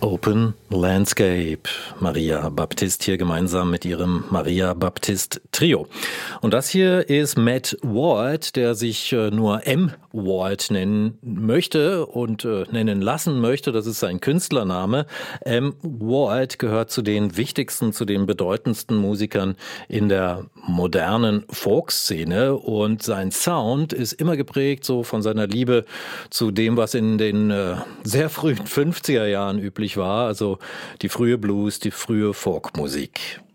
Open Landscape. Maria Baptiste hier gemeinsam mit ihrem Maria Baptiste Trio. Und das hier ist Matt Ward, der sich nur M. Ward nennen möchte und nennen lassen möchte. Das ist sein Künstlername. M. Ward gehört zu den wichtigsten, zu den bedeutendsten Musikern in der modernen Folkszene. Und sein Sound ist immer geprägt so von seiner Liebe zu dem, was in den sehr frühen 50er Jahren üblich war, also die frühe Blues, die frühe Folkmusik.